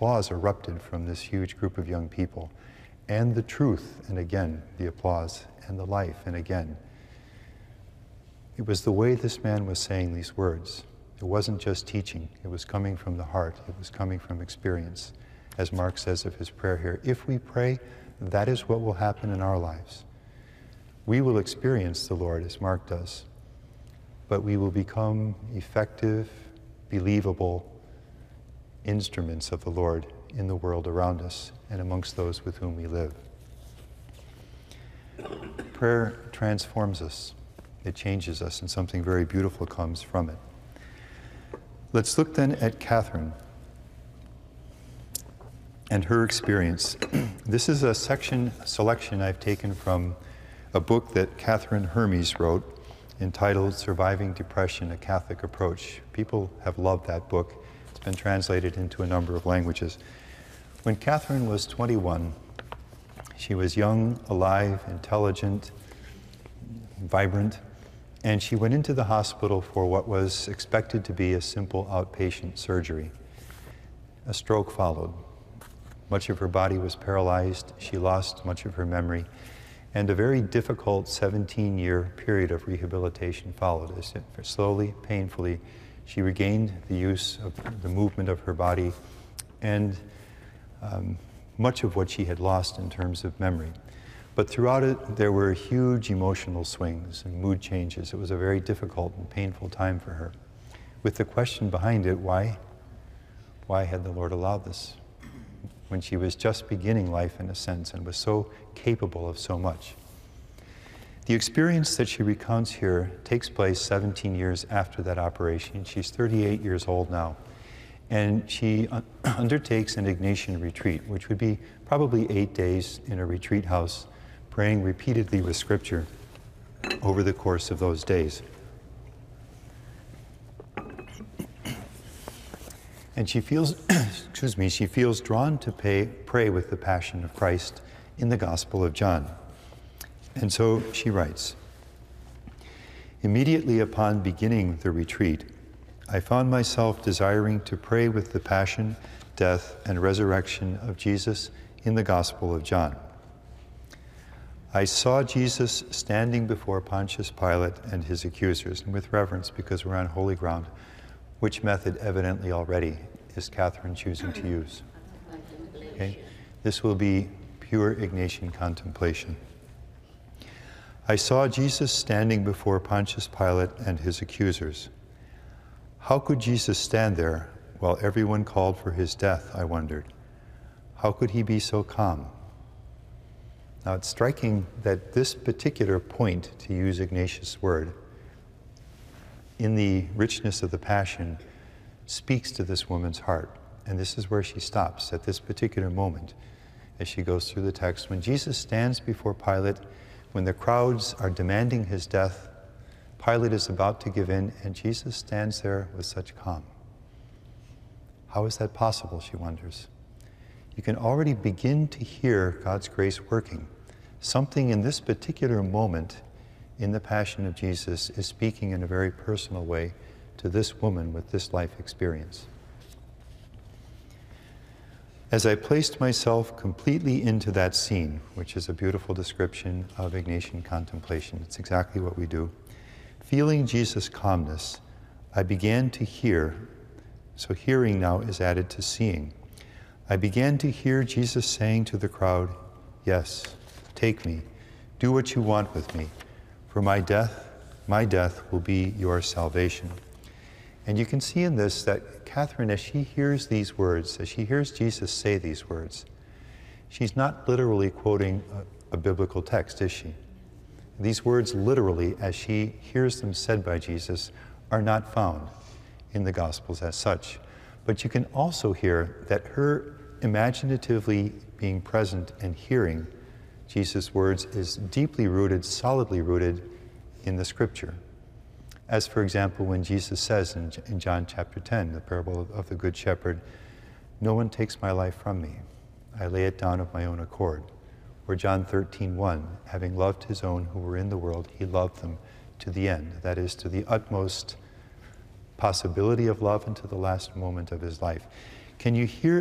applause erupted from this huge group of young people. And the truth, and again, the applause, and the life, and again. It was the way this man was saying these words. It wasn't just teaching. It was coming from the heart. It was coming from experience. As Mark says of his prayer here, if we pray, that is what will happen in our lives. We will experience the Lord as Mark does, but we will become effective, believable instruments of the Lord in the world around us and amongst those with whom we live. Prayer transforms us. It changes us, and something very beautiful comes from it. Let's look then at Catherine and her experience. This is a selection I've taken from a book that Catherine Hermes wrote entitled Surviving Depression, A Catholic Approach. People have loved that book. It's been translated into a number of languages. When Catherine was 21, she was young, alive, intelligent, vibrant, and she went into the hospital for what was expected to be a simple outpatient surgery. A stroke followed. Much of her body was paralyzed. She lost much of her memory. And a very difficult 17-year period of rehabilitation followed. As slowly, painfully, she regained the use of the movement of her body and much of what she had lost in terms of memory. But throughout it, there were huge emotional swings and mood changes. It was a very difficult and painful time for her. With the question behind it, why? Why had the Lord allowed this? When she was just beginning life in a sense and was so capable of so much. The experience that she recounts here takes place 17 years after that operation. She's 38 years old now. And she undertakes an Ignatian retreat, which would be probably 8 days in a retreat house, praying repeatedly with Scripture over the course of those days. And she feels, she feels drawn to pray with the Passion of Christ in the Gospel of John. And so she writes, immediately upon beginning the retreat, I found myself desiring to pray with the Passion, death, and resurrection of Jesus in the Gospel of John. I saw Jesus standing before Pontius Pilate and his accusers, and with reverence, because we're on holy ground, which method evidently already is Catherine choosing to use? Okay? This will be pure Ignatian contemplation. I saw Jesus standing before Pontius Pilate and his accusers. How could Jesus stand there while everyone called for his death, I wondered? How could he be so calm? Now it's striking that this particular point, to use Ignatius' word, in the richness of the Passion, speaks to this woman's heart. And this is where she stops at this particular moment as she goes through the text. When Jesus stands before Pilate, when the crowds are demanding his death, Pilate is about to give in, and Jesus stands there with such calm. How is that possible, she wonders. You can already begin to hear God's grace working. Something in this particular moment in the Passion of Jesus is speaking in a very personal way to this woman with this life experience. As I placed myself completely into that scene, which is a beautiful description of Ignatian contemplation, it's exactly what we do, feeling Jesus' calmness, I began to hear, so hearing now is added to seeing. I began to hear Jesus saying to the crowd, yes, take me, do what you want with me, for my death will be your salvation. And you can see in this that Catherine, as she hears these words, as she hears Jesus say these words, she's not literally quoting a biblical text, is she? These words literally, as she hears them said by Jesus, are not found in the Gospels as such. But you can also hear that her imaginatively being present and hearing Jesus' words is deeply rooted, solidly rooted in the Scripture. As, for example, when Jesus says in John chapter 10, the parable of the Good Shepherd, no one takes my life from me. I lay it down of my own accord. Or John 13:1, having loved his own who were in the world, he loved them to the end. That is, to the utmost possibility of love and to the last moment of his life. Can you hear